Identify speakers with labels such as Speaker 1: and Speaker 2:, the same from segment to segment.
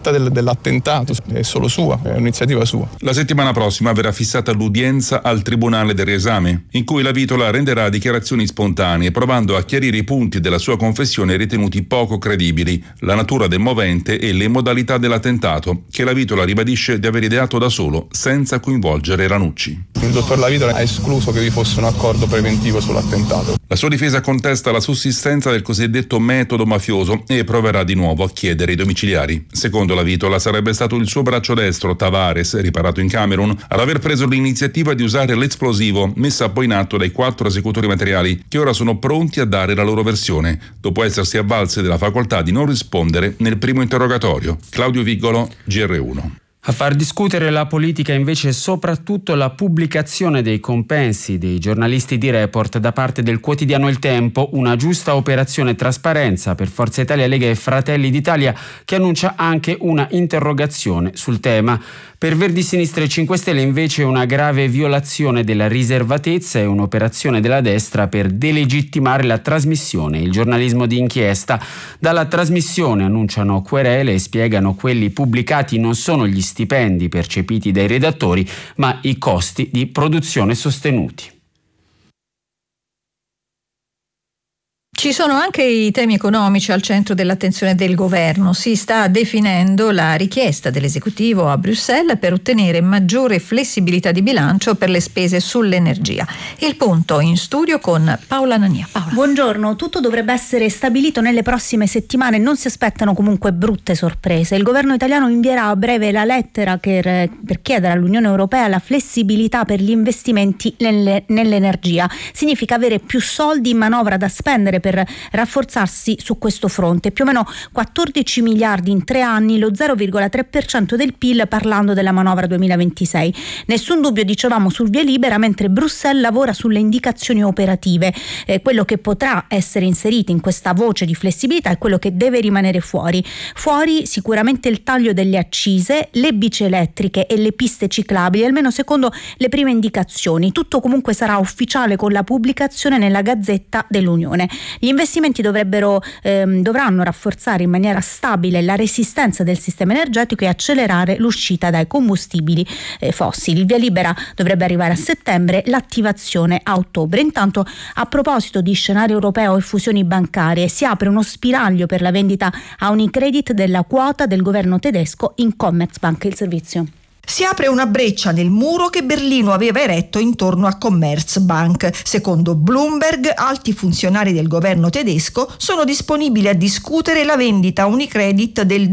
Speaker 1: scelta dell'attentato è solo sua, è un'iniziativa sua.
Speaker 2: La settimana prossima verrà fissata l'udienza al Tribunale del riesame, in cui la Vitola renderà dichiarazioni spontanee, provando a chiarire i punti della sua confessione ritenuti poco credibili, la natura del movente e le modalità dell'attentato, che la Vitola ribadisce di aver ideato da solo, senza coinvolgere Ranucci.
Speaker 1: Il dottor La Vitola ha escluso che vi fosse un accordo preventivo sull'attentato.
Speaker 2: La sua difesa contesta la sussistenza del cosiddetto metodo mafioso e proverà di nuovo a chiedere i domiciliari. Secondo La Vitola sarebbe stato il suo braccio destro, Tavares, riparato in Camerun, ad aver preso l'iniziativa di usare l'esplosivo messa poi in atto dai 4 esecutori materiali, che ora sono pronti a dare la loro versione, dopo essersi avvalsi della facoltà di non rispondere nel primo interrogatorio. Claudio Vigolo, GR1.
Speaker 3: A far discutere la politica invece è soprattutto la pubblicazione dei compensi dei giornalisti di Report da parte del quotidiano Il Tempo, una giusta operazione trasparenza per Forza Italia, Lega e Fratelli d'Italia, che annuncia anche una interrogazione sul tema. Per Verdi, Sinistra e 5 Stelle invece una grave violazione della riservatezza e un'operazione della destra per delegittimare la trasmissione e il giornalismo di inchiesta. Dalla trasmissione annunciano querele e spiegano quelli pubblicati non sono gli stipendi percepiti dai redattori, ma i costi di produzione sostenuti.
Speaker 4: Ci sono anche i temi economici al centro dell'attenzione del governo. Si sta definendo la richiesta dell'esecutivo a Bruxelles per ottenere maggiore flessibilità di bilancio per le spese sull'energia. Il punto in studio con Paola Nania. Paola.
Speaker 5: Buongiorno, tutto dovrebbe essere stabilito nelle prossime settimane, non si aspettano comunque brutte sorprese. Il governo italiano invierà a breve la lettera per chiedere all'Unione Europea la flessibilità per gli investimenti nell'energia. Significa avere più soldi in manovra da spendere per rafforzarsi su questo fronte, più o meno 14 miliardi in 3 anni, lo 0,3% del PIL, parlando della manovra 2026. Nessun dubbio, dicevamo, sul via libera, mentre Bruxelles lavora sulle indicazioni operative. Quello che potrà essere inserito in questa voce di flessibilità è quello che deve rimanere fuori. Fuori sicuramente il taglio delle accise, le bici elettriche e le piste ciclabili, almeno secondo le prime indicazioni. Tutto comunque sarà ufficiale con la pubblicazione nella Gazzetta dell'Unione. Gli investimenti dovranno rafforzare in maniera stabile la resistenza del sistema energetico e accelerare l'uscita dai combustibili fossili. Il via libera dovrebbe arrivare a settembre, l'attivazione a ottobre. Intanto, a proposito di scenario europeo e fusioni bancarie, si apre uno spiraglio per la vendita a Unicredit della quota del governo tedesco in Commerzbank. Il servizio.
Speaker 6: Si apre una breccia nel muro che Berlino aveva eretto intorno a Commerzbank. Secondo Bloomberg, alti funzionari del governo tedesco sono disponibili a discutere la vendita a Unicredit del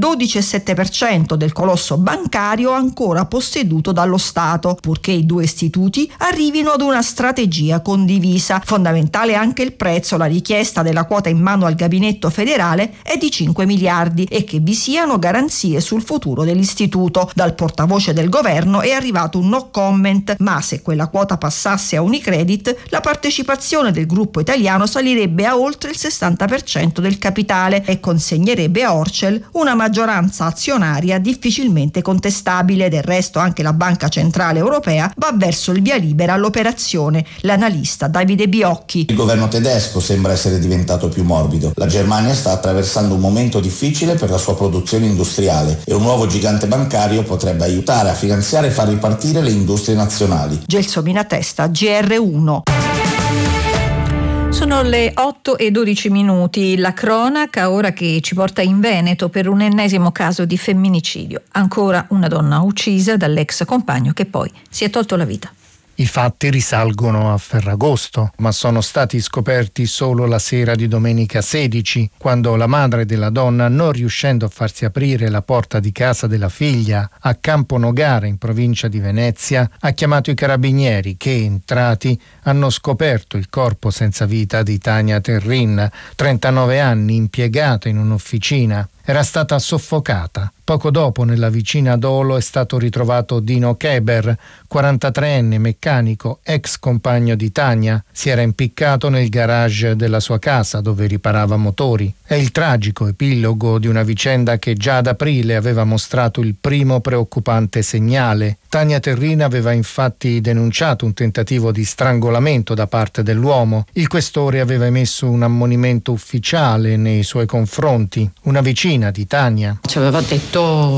Speaker 6: 12,7% del colosso bancario ancora posseduto dallo Stato, purché i due istituti arrivino ad una strategia condivisa. Fondamentale anche il prezzo. La richiesta della quota in mano al gabinetto federale è di 5 miliardi e che vi siano garanzie sul futuro dell'istituto. Dal portavoce del governo è arrivato un no comment, ma se quella quota passasse a Unicredit, la partecipazione del gruppo italiano salirebbe a oltre il 60% del capitale e consegnerebbe a Orcel una maggioranza azionaria difficilmente contestabile. Del resto anche la Banca Centrale Europea va verso il via libera all'operazione. L'analista Davide Biocchi.
Speaker 7: Il governo tedesco sembra essere diventato più morbido. La Germania sta attraversando un momento difficile per la sua produzione industriale e un nuovo gigante bancario potrebbe aiutare a finanziare e far ripartire le industrie nazionali.
Speaker 6: Gelsomina Testa, GR1.
Speaker 4: Sono le 8:12. La cronaca ora che ci porta in Veneto per un ennesimo caso di femminicidio. Ancora una donna uccisa dall'ex compagno che poi si è tolto la vita.
Speaker 8: I fatti risalgono a Ferragosto, ma sono stati scoperti solo la sera di domenica 16, quando la madre della donna, non riuscendo a farsi aprire la porta di casa della figlia a Campo Nogara, in provincia di Venezia, ha chiamato i carabinieri che, entrati, hanno scoperto il corpo senza vita di Tania Terrin, 39 anni, impiegata in un'officina. Era stata soffocata. Poco dopo, nella vicina Dolo, è stato ritrovato Dino Keber, 43enne meccanico, ex compagno di Tania. Si era impiccato nel garage della sua casa dove riparava motori. È il tragico epilogo di una vicenda che già ad aprile aveva mostrato il primo preoccupante segnale. Tania Terrin aveva infatti denunciato un tentativo di strangolamento da parte dell'uomo. Il questore aveva emesso un ammonimento ufficiale nei suoi confronti. Una vicina di Tania
Speaker 9: ci aveva detto